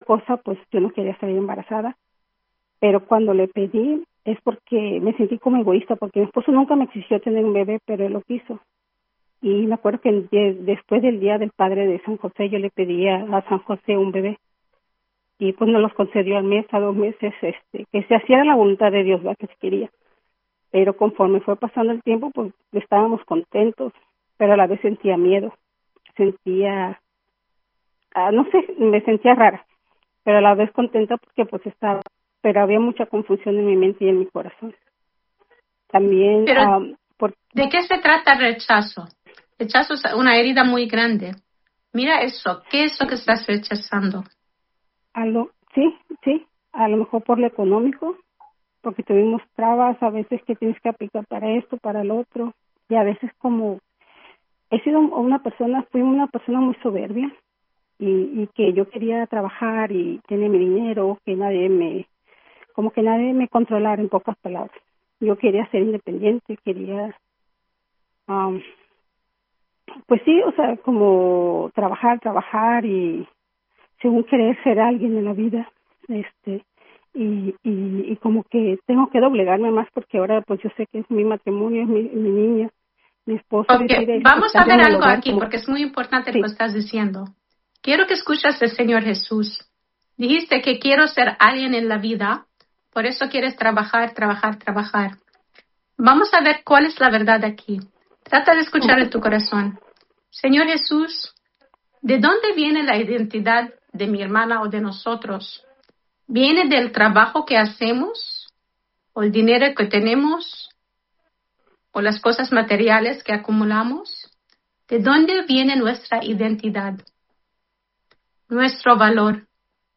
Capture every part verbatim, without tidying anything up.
cosa, pues yo no quería salir embarazada, pero cuando le pedí es porque me sentí como egoísta, porque mi esposo nunca me exigió tener un bebé, pero él lo quiso. Y me acuerdo que el día- después del Día del Padre de San José, yo le pedía a San José un bebé, y pues nos los concedió al mes, a dos meses, este, que se hacía la voluntad de Dios, ¿verdad? Que se quería. Pero conforme fue pasando el tiempo, pues estábamos contentos, pero a la vez sentía miedo, sentía, ah, no sé, me sentía rara, pero a la vez contenta porque pues estaba, pero había mucha confusión en mi mente y en mi corazón. También, Pero, um, por, ¿de qué se trata el rechazo? Rechazo es una herida muy grande. Mira eso, ¿qué es lo que estás rechazando? a lo, sí, sí, a lo mejor por lo económico, porque tuvimos trabas, a veces que tienes que aplicar para esto, para el otro, y a veces como he sido una persona, fui una persona muy soberbia, y, y que yo quería trabajar y tener mi dinero, que nadie me, como que nadie me controlara, en pocas palabras. Yo quería ser independiente, quería, um, pues sí, o sea, como trabajar, trabajar y según querer ser alguien en la vida, este, y, y, y como que tengo que doblegarme más porque ahora pues yo sé que es mi matrimonio, es mi, mi niña, mi esposo Ok, decide vamos a estar ver en el algo hogar aquí como, porque es muy importante lo que sí, estás diciendo. Quiero que escuches al Señor Jesús. Dijiste que quiero ser alguien en la vida, por eso quieres trabajar, trabajar, trabajar. Vamos a ver cuál es la verdad aquí. Trata de escuchar en tu corazón. Señor Jesús, ¿de dónde viene la identidad de mi hermana o de nosotros? ¿Viene del trabajo que hacemos? ¿O el dinero que tenemos? ¿O las cosas materiales que acumulamos? ¿De dónde viene nuestra identidad? Nuestro valor.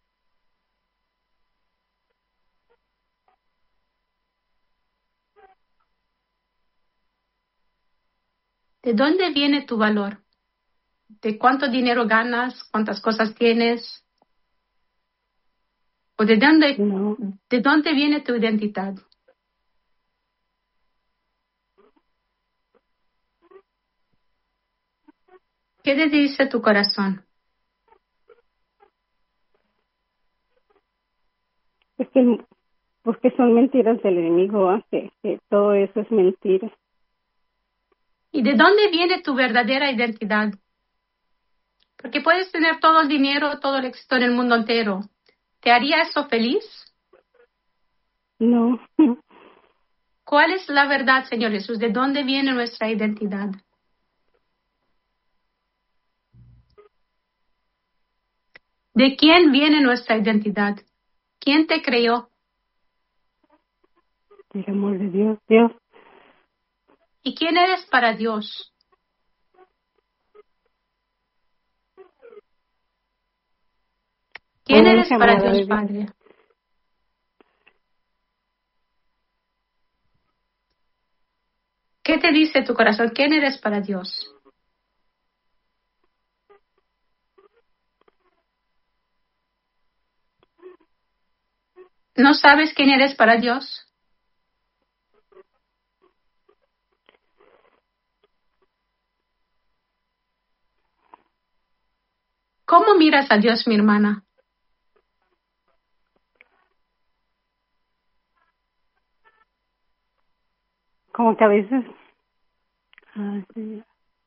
¿De dónde viene tu valor? ¿De cuánto dinero ganas? ¿Cuántas cosas tienes? ¿O de dónde, no, de dónde viene tu identidad? ¿Qué te dice tu corazón? es que porque son mentiras del enemigo, ¿ah? que, que todo eso es mentira. ¿Y de dónde viene tu verdadera identidad? Porque puedes tener todo el dinero, todo el éxito en el mundo entero. ¿Te haría eso feliz? No, ¿Cuál es la verdad, Señor Jesús? ¿De dónde viene nuestra identidad? ¿De quién viene nuestra identidad? ¿Quién te creó? el amor de Dios, Dios, ¿Y quién eres para Dios? ¿Quién una eres hija para amada Dios, de Dios. Padre? ¿Qué te dice tu corazón? ¿Quién eres para Dios? ¿No sabes quién eres para Dios? ¿Cómo miras a Dios, mi hermana? Como que a veces, ah, sí,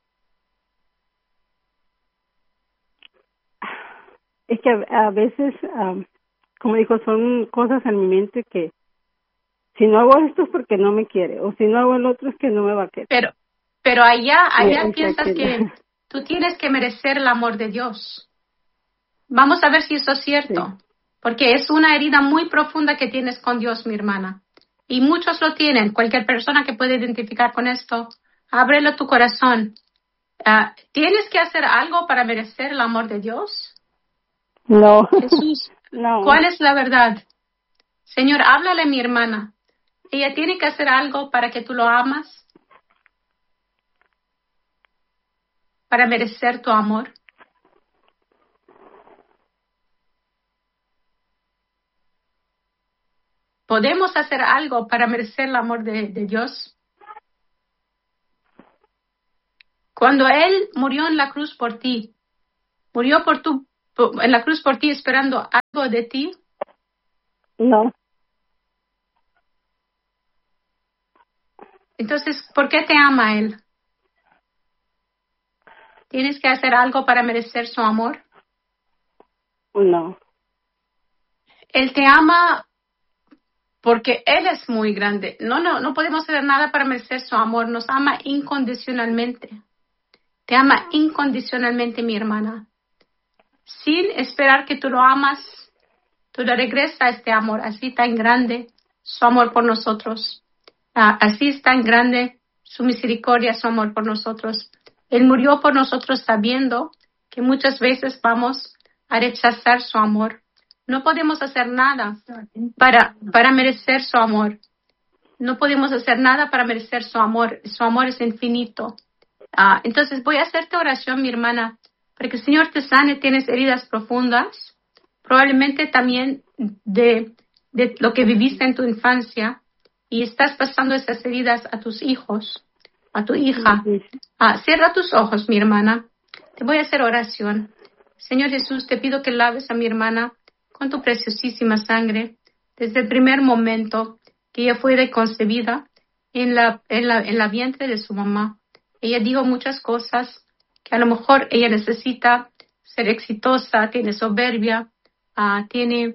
es que a, a veces, um, como dijo, son cosas en mi mente que si no hago esto es porque no me quiere, o si no hago el otro es que no me va a querer. Pero, pero allá, Me- allá o sea piensas que, que tú tienes que merecer el amor de Dios. Vamos a ver si eso es sí, cierto, porque es una herida muy profunda que tienes con Dios, mi hermana. Y muchos lo tienen. Cualquier persona que puede identificar con esto, ábrelo tu corazón. Ah, ¿Tienes que hacer algo para merecer el amor de Dios? no, Jesús, no, ¿cuál es la verdad? Señor, háblale a mi hermana. Ella tiene que hacer algo para que tú lo amas, para merecer tu amor. ¿Podemos hacer algo para merecer el amor de, de Dios? Cuando Él murió en la cruz por ti, murió por tu en la cruz por ti, esperando algo de ti? No. Entonces, ¿por qué te ama Él? ¿Tienes que hacer algo para merecer su amor? No. Él te ama porque Él es muy grande. No, no, no podemos hacer nada para merecer su amor. Nos ama incondicionalmente. Te ama incondicionalmente, mi hermana. Sin esperar que tú lo amas, tú le regresas este amor. Así tan grande su amor por nosotros. Ah, así es tan grande su misericordia, su amor por nosotros. Él murió por nosotros sabiendo que muchas veces vamos a rechazar su amor. No podemos hacer nada para, para merecer su amor. No podemos hacer nada para merecer su amor. Su amor es infinito. Ah, entonces voy a hacerte oración, mi hermana, para que el Señor te sane. Tienes heridas profundas, probablemente también de, de lo que viviste en tu infancia, y estás pasando esas heridas a tus hijos, a tu hija. Ah, cierra tus ojos, mi hermana. Te voy a hacer oración. Señor Jesús, te pido que laves a mi hermana con tu preciosísima sangre desde el primer momento que ella fue concebida en la, en la, en la vientre de su mamá. Ella dijo muchas cosas que a lo mejor ella necesita ser exitosa, tiene soberbia, uh, tiene,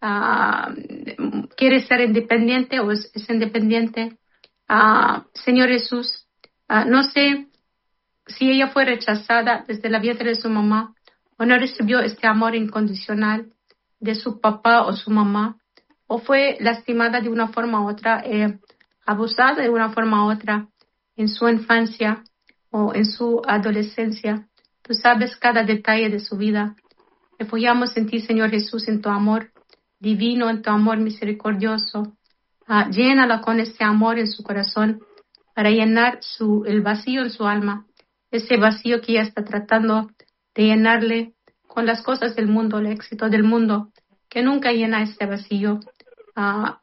uh, quiere ser independiente o es, es independiente. Uh, Señor Jesús, uh, no sé si ella fue rechazada desde la vientre de su mamá o no recibió este amor incondicional de su papá o su mamá, o fue lastimada de una forma u otra, eh, abusada de una forma u otra en su infancia o en su adolescencia. Tú sabes cada detalle de su vida. Refugiamos en ti, Señor Jesús, en tu amor divino, en tu amor misericordioso. Uh, llénala con este amor en su corazón para llenar su, el vacío en su alma, ese vacío que ella está tratando de llenarle con las cosas del mundo, el éxito del mundo, que nunca llena este vacío. Uh,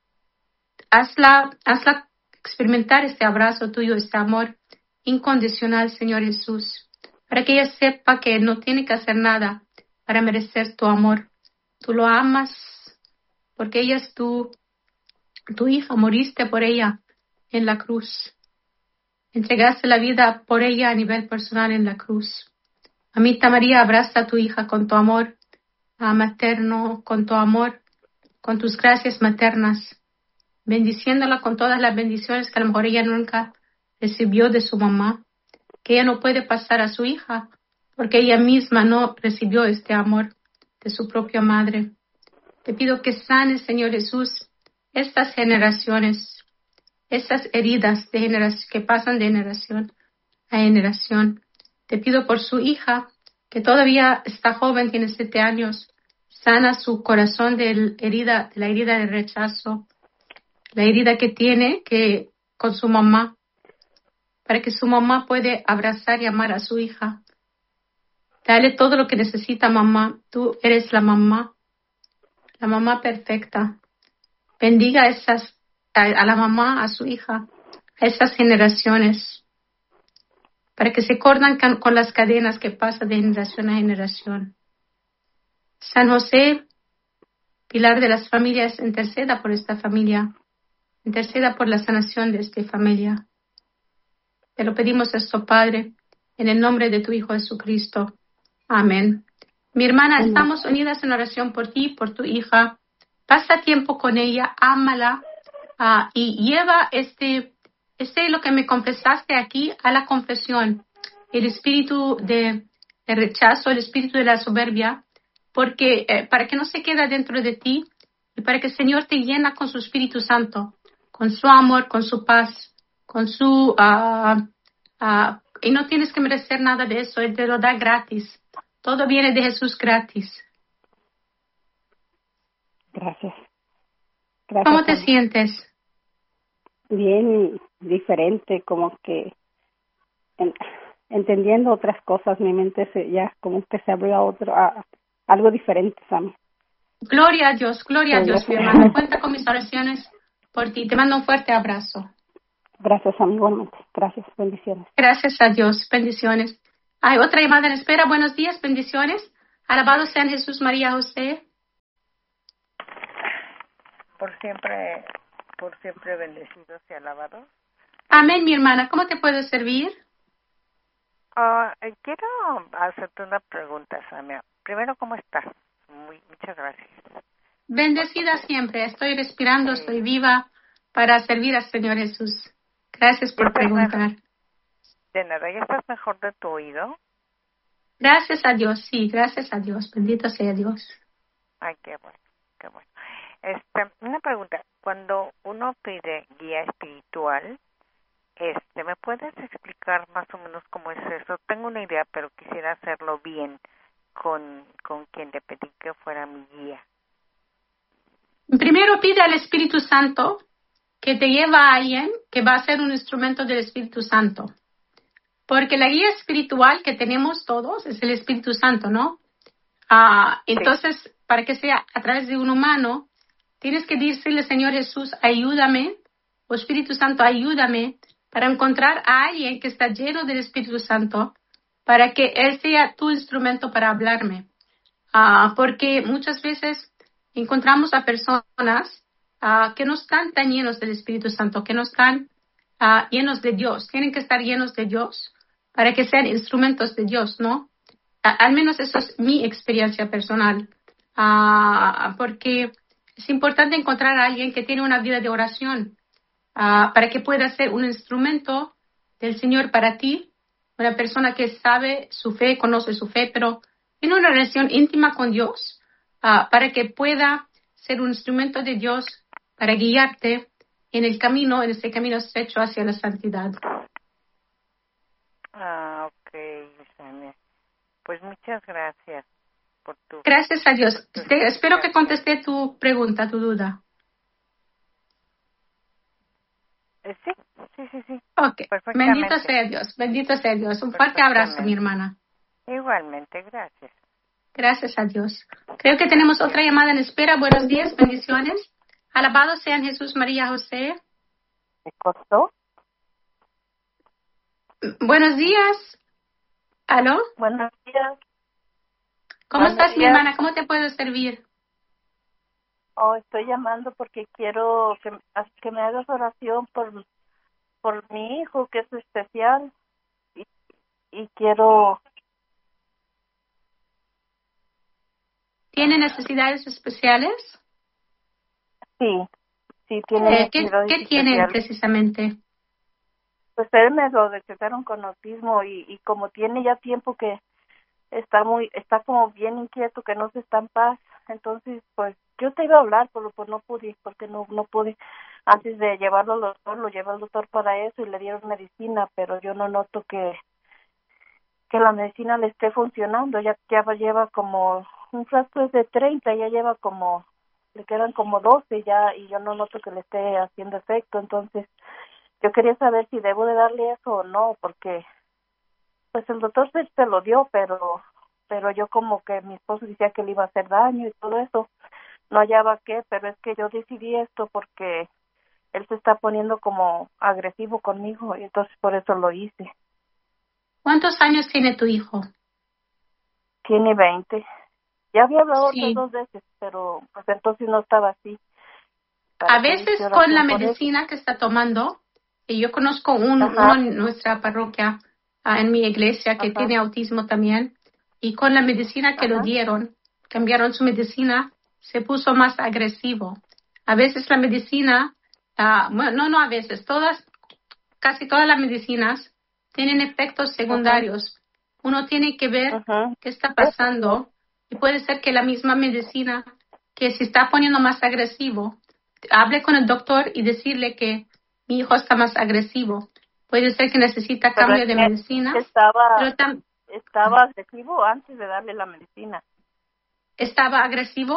hazla, hazla experimentar este abrazo tuyo, este amor incondicional, Señor Jesús, para que ella sepa que no tiene que hacer nada para merecer tu amor. Tú lo amas porque ella es tu, tu hija, moriste por ella en la cruz. Entregaste la vida por ella a nivel personal en la cruz. Mamita María, abraza a tu hija con tu amor uh, materno, con tu amor, con tus gracias maternas, bendiciéndola con todas las bendiciones que a lo mejor ella nunca recibió de su mamá, que ella no puede pasar a su hija, porque ella misma no recibió este amor de su propia madre. Te pido que sanes, Señor Jesús, estas generaciones, estas heridas de generación, que pasan de generación a generación. Te pido por su hija, que todavía está joven, tiene siete años, sana su corazón de, herida, de la herida de rechazo, la herida que tiene que con su mamá, para que su mamá pueda abrazar y amar a su hija. Dale todo lo que necesita mamá. Tú eres la mamá, la mamá perfecta. Bendiga a, esas, a, a la mamá, a su hija, a esas generaciones, para que se cortan con, con las cadenas que pasan de generación a generación. San José, pilar de las familias, interceda por esta familia, interceda por la sanación de esta familia. Te lo pedimos esto, Padre, en el nombre de tu Hijo Jesucristo. Amén. Mi hermana, Amén. Estamos unidas en oración por ti, por tu hija. Pasa tiempo con ella, ámala uh, y lleva este, este lo que me confesaste aquí a la confesión. El espíritu de, de rechazo, el espíritu de la soberbia, porque eh, para que no se quede dentro de ti y para que el Señor te llena con su Espíritu Santo, con su amor, con su paz, con su... Uh, uh, y no tienes que merecer nada de eso, Él te lo da gratis. Todo viene de Jesús gratis. Gracias. Gracias. ¿Cómo te Ana. sientes? Bien, diferente, como que en, entendiendo otras cosas, mi mente se, ya como que se abrió a otro, a, algo diferente, Sammy. Gloria a Dios, gloria a Dios, mi hermano. Cuenta con mis oraciones por ti. Te mando un fuerte abrazo. Gracias, Sammy, igualmente. Gracias, bendiciones. Gracias a Dios, bendiciones. Hay otra llamada en espera. Buenos días, bendiciones. Alabado sean Jesús, María, José. Por siempre, por siempre bendecidos y alabados. Amén, mi hermana. ¿Cómo te puedo servir? Uh, quiero hacerte una pregunta, Samia. Primero, ¿cómo estás? Muy, muchas gracias. Bendecida siempre. Estoy respirando, Sí. estoy viva para servir al Señor Jesús. Gracias por preguntar. De nada, ¿ya estás mejor de tu oído? Gracias a Dios, sí, gracias a Dios. Bendito sea Dios. Ay, qué bueno, qué bueno. Este, una pregunta. Cuando uno pide guía espiritual, este, ¿me puedes explicar más o menos cómo es eso? Tengo una idea, pero quisiera hacerlo bien con, con quien le pedí que fuera mi guía. Primero pide al Espíritu Santo que te lleva a alguien que va a ser un instrumento del Espíritu Santo. Porque la guía espiritual que tenemos todos es el Espíritu Santo, ¿no? Ah, entonces, sí. Para que sea a través de un humano, tienes que decirle, Señor Jesús, ayúdame, o Espíritu Santo, ayúdame, para encontrar a alguien que está lleno del Espíritu Santo, para que Él sea tu instrumento para hablarme. Ah, porque muchas veces encontramos a personas ah, que no están tan llenos del Espíritu Santo, que no están ah, llenos de Dios. Tienen que estar llenos de Dios para que sean instrumentos de Dios, ¿no? Ah, al menos eso es mi experiencia personal. Ah, porque es importante encontrar a alguien que tiene una vida de oración ah, para que pueda ser un instrumento del Señor para ti, una persona que sabe su fe, conoce su fe, pero tiene una relación íntima con Dios uh, para que pueda ser un instrumento de Dios para guiarte en el camino, en este camino estrecho hacia la santidad. Ah, ok, Samia. Pues muchas gracias por tu... Gracias a Dios. Te, espero que contesté tu pregunta, tu duda. Eh, sí, sí, sí, sí. Ok, bendito sea Dios, bendito sea Dios. Un fuerte abrazo, mi hermana. Igualmente, gracias. Gracias a Dios. Creo que tenemos otra llamada en espera. Buenos días, bendiciones. Alabados sean Jesús, María, José. ¿Me cortó? Buenos días. ¿Aló? Buenos días. ¿Cómo Buenos estás, días. mi hermana? ¿Cómo te puedo servir? Oh, estoy llamando porque quiero que, que me hagas oración por, por mi hijo, que es especial. Y, y quiero... ¿Tiene necesidades especiales? Sí, sí, tiene Eh, ¿Qué, necesidades ¿qué tiene especiales. precisamente? Pues él me lo detectaron con autismo y, y como tiene ya tiempo que está muy, está como bien inquieto, que no se está en paz. Entonces, pues yo te iba a hablar, pero pues no pude, porque no no pude. Antes de llevarlo al doctor, lo llevé al doctor para eso y le dieron medicina, pero yo no noto que que la medicina le esté funcionando. Ya, ya lleva como, un frasco es de treinta, ya lleva como, le quedan como doce ya, y yo no noto que le esté haciendo efecto. Entonces, yo quería saber si debo de darle eso o no, porque pues el doctor se, se lo dio, pero pero yo como que mi esposo decía que le iba a hacer daño y todo eso, no hallaba qué, pero es que yo decidí esto porque él se está poniendo como agresivo conmigo y entonces por eso lo hice. ¿Cuántos años tiene tu hijo? Tiene veinte. Ya había hablado Sí. otras dos veces, pero pues entonces no estaba así. A veces con la medicina que está tomando, y yo conozco un, uno en nuestra parroquia, uh, en mi iglesia, que Ajá. tiene autismo también, y con la medicina que Ajá. lo dieron, cambiaron su medicina, se puso más agresivo. A veces la medicina, uh, bueno, no, no a veces, todas, casi todas las medicinas tienen efectos secundarios. Ajá. Uno tiene que ver Ajá. qué está pasando, y puede ser que la misma medicina, que se está poniendo más agresivo, hable con el doctor y decirle que mi hijo está más agresivo. Puede ser que necesita pero cambio es de que medicina. Estaba, pero tam- estaba agresivo antes de darle la medicina. ¿Estaba agresivo?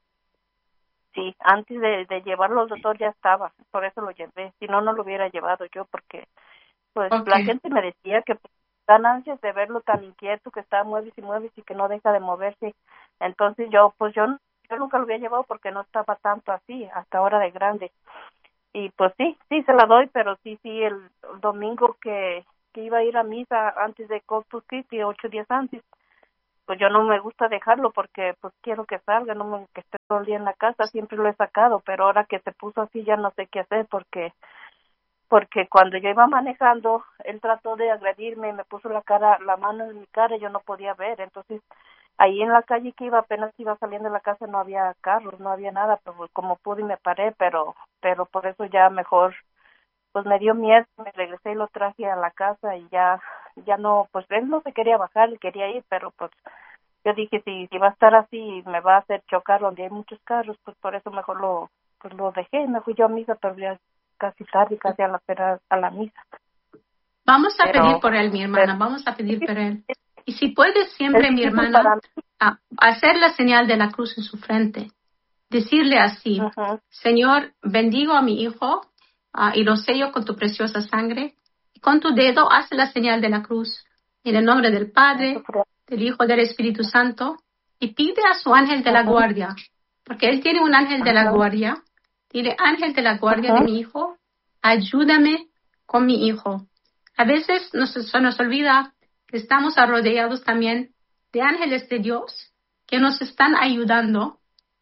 Sí, antes de, de llevarlo al doctor ya estaba. Por eso lo llevé. Si no, no lo hubiera llevado yo porque pues okay. la gente me decía que tan ansias de verlo tan inquieto, que está mueves y mueves y que no deja de moverse. Entonces yo, pues yo yo nunca lo había llevado porque no estaba tanto así, hasta ahora de grande. Y pues sí, sí se la doy, pero sí, sí, el domingo que, que iba a ir a misa antes de Corpus Christi, ocho días antes, pues yo no me gusta dejarlo porque pues quiero que salga, no me que esté todo el día en la casa, siempre lo he sacado, pero ahora que se puso así ya no sé qué hacer porque porque cuando yo iba manejando, él trató de agredirme, me puso la cara, la mano en mi cara y yo no podía ver, entonces ahí en la calle que iba, apenas iba saliendo de la casa, no había carros, no había nada, pero como pude me paré, pero pero por eso ya mejor, pues me dio miedo, me regresé y lo traje a la casa y ya ya no, pues él no se quería bajar, él quería ir, pero pues yo dije, si si va a estar así y me va a hacer chocar donde hay muchos carros, pues por eso mejor lo pues lo dejé y me fui yo a misa, pero ya casi tarde, casi a la espera a la misa. Vamos a Pero, pedir por él, mi hermana, pero, vamos a pedir por él. Y si puedes siempre, mi hermana, para mí. a- hacer la señal de la cruz en su frente. Decirle así, Uh-huh. Señor, bendigo a mi hijo uh, y lo sello con tu preciosa sangre. Y con tu dedo haz la señal de la cruz. En el nombre del Padre, del Hijo y del Espíritu Santo. Y pide a su ángel de la Uh-huh. guardia, porque él tiene un ángel de la Uh-huh. guardia. Dile, ángel de la guardia Uh-huh. de mi hijo, ayúdame con mi hijo. A veces nos, se nos olvida que estamos rodeados también de ángeles de Dios que nos están ayudando,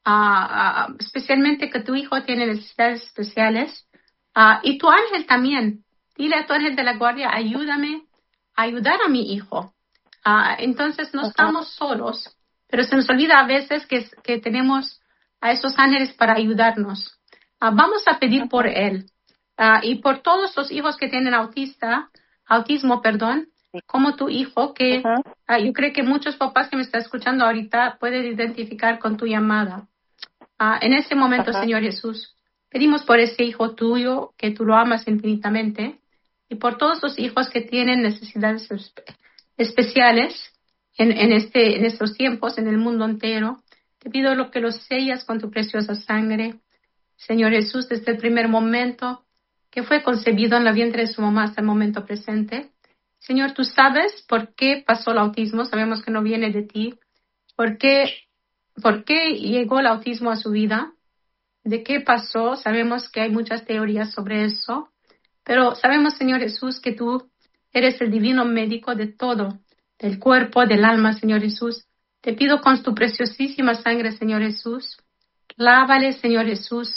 uh, uh, especialmente que tu hijo tiene necesidades especiales. Uh, y tu ángel también. Dile a tu ángel de la guardia, ayúdame a ayudar a mi hijo. Uh, entonces no Uh-huh. estamos solos, pero se nos olvida a veces que, que tenemos a esos ángeles para ayudarnos. Uh, vamos a pedir uh-huh. por él. Uh, y por todos los hijos que tienen autista, autismo, perdón, como tu hijo, que uh-huh. uh, yo creo que muchos papás que me están escuchando ahorita pueden identificar con tu llamada. Uh, en ese momento, uh-huh. Señor Jesús, pedimos por ese hijo tuyo, que tú lo amas infinitamente, y por todos los hijos que tienen necesidades especiales en, en, este, en estos tiempos, en el mundo entero. Te pido lo que los sellas con tu preciosa sangre, Señor Jesús, desde el primer momento que fue concebido en la vientre de su mamá hasta el momento presente. Señor, tú sabes por qué pasó el autismo, sabemos que no viene de ti. ¿Por qué, por qué llegó el autismo a su vida? ¿De qué pasó? Sabemos que hay muchas teorías sobre eso, pero sabemos, Señor Jesús, que tú eres el divino médico de todo, del cuerpo, del alma, Señor Jesús. Te pido con tu preciosísima sangre, Señor Jesús, lávale, Señor Jesús,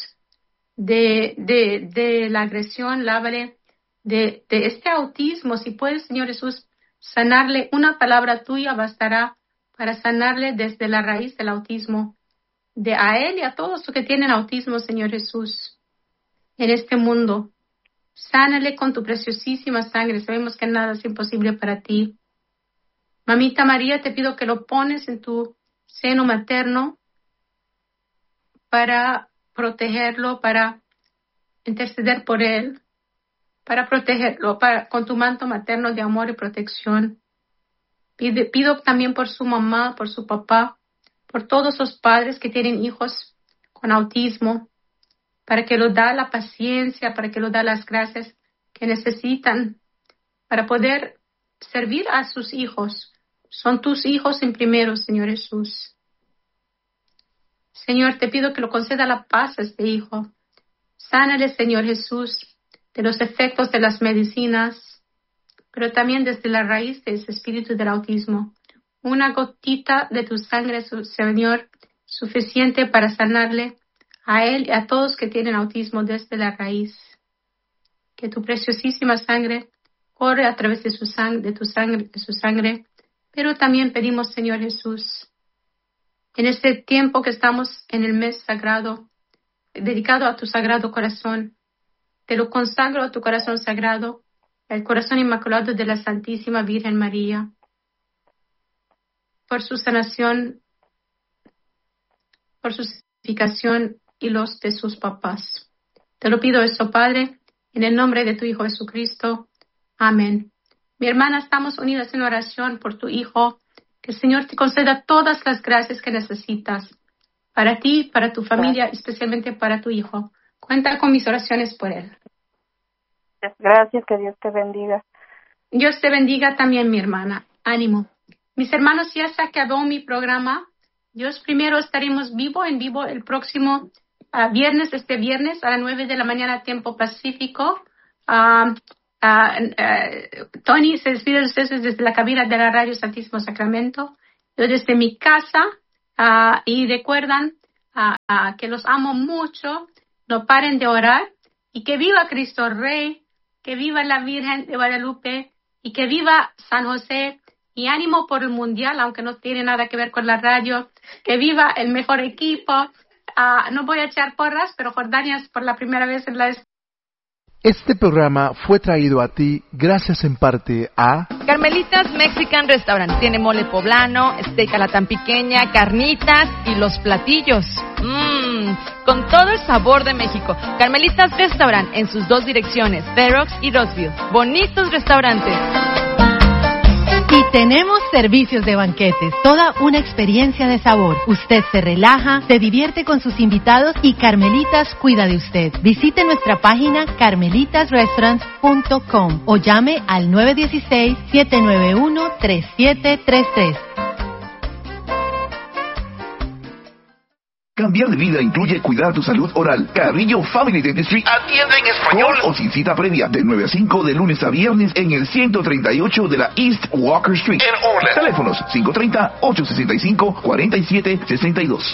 de, de, de la agresión, lávale de, de este autismo. Si puedes, Señor Jesús, sanarle, una palabra tuya bastará para sanarle desde la raíz del autismo, de a él y a todos los que tienen autismo, Señor Jesús, en este mundo. Sánale con tu preciosísima sangre. Sabemos que nada es imposible para ti. Mamita María, te pido que lo pones en tu seno materno para protegerlo, para interceder por él, para protegerlo, para, con tu manto materno de amor y protección. Pide, pido también por su mamá, por su papá, por todos los padres que tienen hijos con autismo, para que lo da la paciencia, para que lo da las gracias que necesitan para poder servir a sus hijos. Son tus hijos en primero, Señor Jesús. Señor, te pido que lo conceda la paz a este hijo. Sánale, Señor Jesús, de los efectos de las medicinas, pero también desde la raíz de ese espíritu del autismo. Una gotita de tu sangre, Señor, suficiente para sanarle a él y a todos que tienen autismo desde la raíz. Que tu preciosísima sangre corre a través de su sangre, de tu sangre, de su sangre, pero también pedimos, Señor Jesús, en este tiempo que estamos en el mes sagrado, dedicado a tu sagrado corazón, te lo consagro a tu corazón sagrado, el corazón inmaculado de la Santísima Virgen María, por su sanación, por su santificación y los de sus papás. Te lo pido eso, Padre, en el nombre de tu Hijo Jesucristo. Amén. Mi hermana, estamos unidas en oración por tu Hijo. Que el Señor te conceda todas las gracias que necesitas para ti, para tu familia, especialmente para tu Hijo. Cuenta con mis oraciones por él. Gracias, que Dios te bendiga. Dios te bendiga también, mi hermana. Ánimo. Mis hermanos, ya se acabó mi programa. Dios primero, estaremos vivo en vivo el próximo uh, viernes, este viernes a las nueve de la mañana, tiempo pacífico. Uh, uh, uh, Tony se despide de ustedes desde la cabina de la Radio Santísimo Sacramento. yo desde mi casa, uh, y recuerdan uh, uh, que los amo mucho, no paren de orar, y que viva Cristo Rey, que viva la Virgen de Guadalupe, y que viva San José, y ánimo por el Mundial, aunque no tiene nada que ver con la radio, que viva el mejor equipo. Uh, no voy a echar porras, pero Jordania es por la primera vez en la... Este programa fue traído a ti gracias en parte a... Carmelitas Mexican Restaurant. Tiene mole poblano, steak a la tan pequeña, carnitas y los platillos. Mmm, con todo el sabor de México. Carmelitas Restaurant en sus dos direcciones, Ferox y Roseville. Bonitos restaurantes. Y tenemos servicios de banquetes, toda una experiencia de sabor. Usted se relaja, se divierte con sus invitados y Carmelitas cuida de usted. Visite nuestra página carmelitas restaurants punto com o llame al nueve uno seis, siete nueve uno, tres siete tres tres. Cambiar de vida incluye cuidar tu salud oral. Carrillo Family Dentistry atiende en español o sin cita previa de nueve a cinco de lunes a viernes en el ciento treinta y ocho de la East Walker Street en Orland. Teléfonos cinco tres cero, ocho seis cinco, cuatro siete seis dos.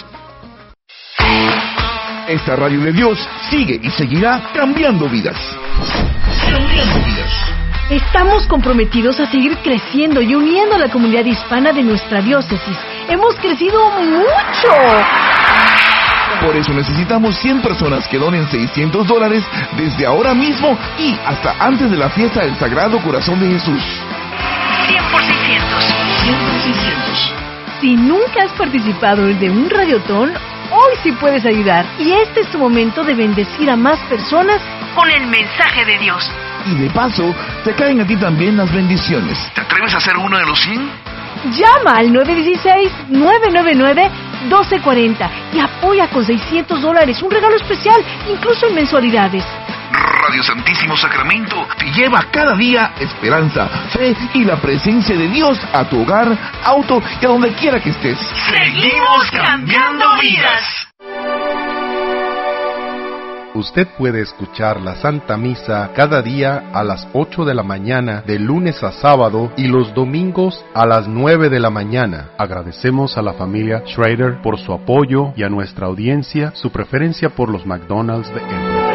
Esta radio de Dios sigue y seguirá cambiando vidas. Cambiando vidas. Estamos comprometidos a seguir creciendo y uniendo a la comunidad hispana de nuestra diócesis. Hemos crecido mucho. Por eso necesitamos cien personas que donen seiscientos dólares desde ahora mismo y hasta antes de la fiesta del Sagrado Corazón de Jesús. cien por seiscientos. cien por seiscientos. Si nunca has participado de un radiotón, hoy sí puedes ayudar. Y este es tu momento de bendecir a más personas con el mensaje de Dios. Y de paso, te caen a ti también las bendiciones. ¿Te atreves a ser uno de los cien? Llama al nueve uno seis, nueve nueve nueve, uno dos cuatro cero y apoya con seiscientos dólares, un regalo especial, incluso en mensualidades. Radio Santísimo Sacramento te lleva cada día esperanza, fe y la presencia de Dios a tu hogar, auto y a donde quiera que estés. ¡Seguimos cambiando vidas! Usted puede escuchar la Santa Misa cada día a las ocho de la mañana, de lunes a sábado, y los domingos a las nueve de la mañana. Agradecemos a la familia Schrader por su apoyo y a nuestra audiencia su preferencia por los McDonald's de Embry.